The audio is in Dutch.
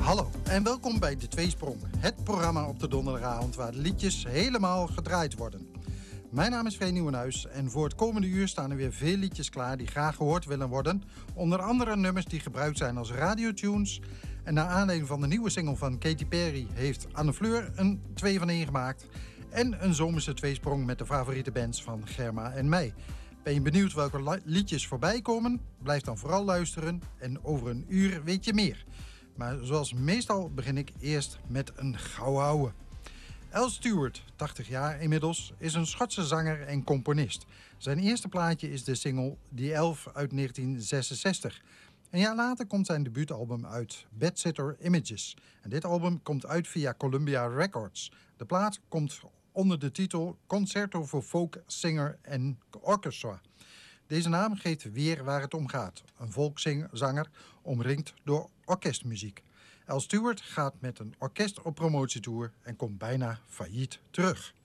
Hallo en welkom bij De Tweesprong, het programma op de donderdagavond waar de liedjes helemaal gedraaid worden. Mijn naam is Veen Nieuwenhuis en voor het komende uur staan er weer veel liedjes klaar die graag gehoord willen worden. Onder andere nummers die gebruikt zijn als radiotunes. En naar aanleiding van de nieuwe single van Katy Perry heeft Anne Fleur een 2 van 1 gemaakt. En een zomerse tweesprong met de favoriete bands van Germa en mij. Ben je benieuwd welke liedjes voorbij komen? Blijf dan vooral luisteren en over een uur weet je meer. Maar zoals meestal begin ik eerst met een gouden ouwe. Al Stewart, 80 jaar inmiddels, is een Schotse zanger en componist. Zijn eerste plaatje is de single The Elf uit 1966. Een jaar later komt zijn debuutalbum uit, Bedsitter Images. En dit album komt uit via Columbia Records. De plaat komt onder de titel Concerto for Folk Singer and Orchestra. Deze naam geeft weer waar het om gaat. Een volkszanger omringd door orkestmuziek. Al Stewart gaat met een orkest op promotietour en komt bijna failliet terug.